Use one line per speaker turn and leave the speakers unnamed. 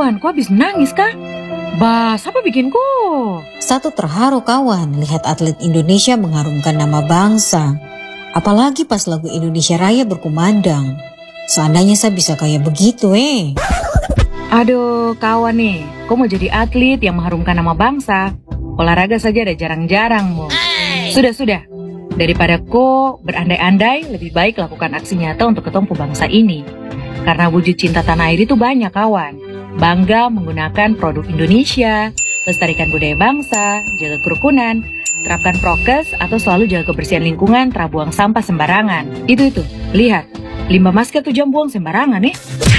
kawan, kau habis nangis kah? Bas, apa bikin kau?
Satu terharu kawan lihat atlet Indonesia mengharumkan nama bangsa. Apalagi pas lagu Indonesia Raya berkumandang. Seandainya saya bisa kayak begitu
Aduh kawan nih, kau mau jadi atlet yang mengharumkan nama bangsa? Olahraga saja ada jarang-jarang mau. Sudah. Daripada kau berandai-andai, lebih baik lakukan aksi nyata untuk ketompo bangsa ini. Karena wujud cinta tanah air itu banyak kawan. Bangga menggunakan produk Indonesia, lestarikan budaya bangsa, jaga kerukunan, terapkan prokes atau selalu jaga kebersihan lingkungan, tak buang sampah sembarangan. Itu, lihat, limbah masker tuh jangan buang sembarangan